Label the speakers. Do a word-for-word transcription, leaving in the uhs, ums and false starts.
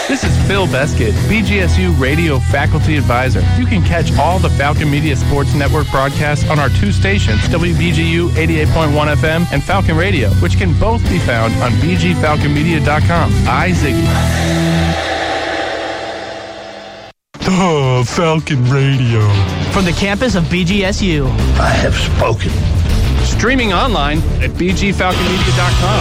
Speaker 1: This is Phil Beskid, B G S U Radio Faculty Advisor. You can catch all the Falcon Media Sports Network broadcasts on our two stations, W B G U eighty-eight point one F M and Falcon Radio, which can both be found on b g falcon media dot com. I, Ziggy.
Speaker 2: Oh, Falcon Radio.
Speaker 3: From the campus of B G S U.
Speaker 4: I have spoken.
Speaker 1: Streaming online at b g falcon media dot com.